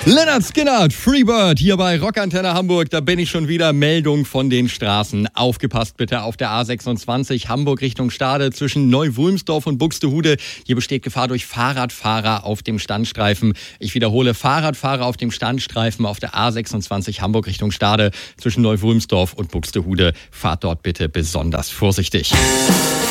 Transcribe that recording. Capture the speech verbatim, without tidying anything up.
Lynyrd Skynyrd, Freebird, hier bei Rockantenne Hamburg. Da bin ich schon wieder. Meldung von den Straßen. Aufgepasst bitte auf der A sechsundzwanzig Hamburg Richtung Stade zwischen Neu-Wulmsdorf und Buxtehude. Hier besteht Gefahr durch Fahrradfahrer auf dem Standstreifen. Ich wiederhole, Fahrradfahrer auf dem Standstreifen auf der A sechsundzwanzig Hamburg Richtung Stade zwischen Neu-Wulmsdorf und Buxtehude. Fahrt dort bitte besonders vorsichtig.